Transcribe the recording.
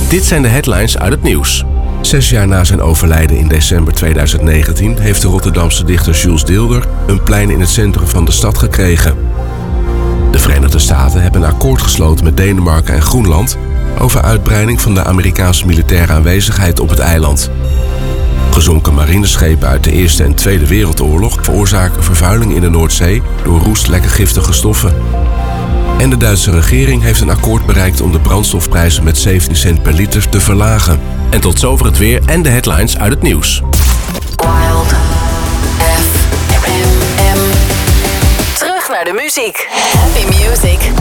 Dit zijn de headlines uit het nieuws. 6 jaar na zijn overlijden in december 2019 heeft de Rotterdamse dichter Jules Deelder een plein in het centrum van de stad gekregen. De Verenigde Staten hebben een akkoord gesloten met Denemarken en Groenland over uitbreiding van de Amerikaanse militaire aanwezigheid op het eiland. Gezonken marineschepen uit de Eerste en Tweede Wereldoorlog veroorzaken vervuiling in de Noordzee door roestlekke giftige stoffen. En de Duitse regering heeft een akkoord bereikt om de brandstofprijzen met 17 cent per liter te verlagen. En tot zover het weer en de headlines uit het nieuws. Wild FM. Terug naar de muziek. Happy music.